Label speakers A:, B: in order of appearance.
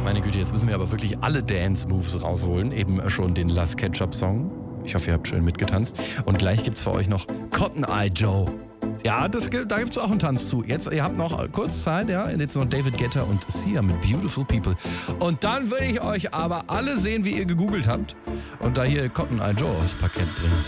A: Meine Güte, jetzt müssen wir aber wirklich alle Dance-Moves rausholen. Eben schon den Last Ketchup-Song. Ich hoffe, ihr habt schön mitgetanzt. Und gleich gibt's für euch noch Cotton Eye Joe. Ja, da gibt's auch einen Tanz zu. Jetzt, ihr habt noch kurz Zeit, ja. Jetzt noch David Guetta und Sia mit Beautiful People. Und dann will ich euch aber alle sehen, wie ihr gegoogelt habt. Und da hier Cotton Eye Joe aufs Parkett bringen.